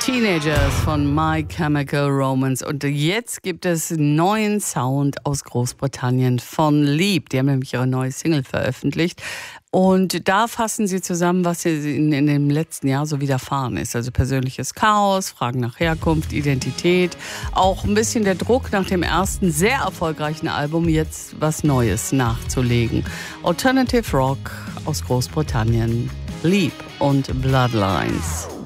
Teenagers von My Chemical Romance. Und jetzt gibt es neuen Sound aus Großbritannien von Leap. Die haben nämlich ihre neue Single veröffentlicht. Und da fassen sie zusammen, was ihnen in dem letzten Jahr so widerfahren ist. Also persönliches Chaos, Fragen nach Herkunft, Identität. Auch ein bisschen der Druck nach dem ersten sehr erfolgreichen Album, jetzt was Neues nachzulegen. Alternative Rock aus Großbritannien. Leap und Bloodlines.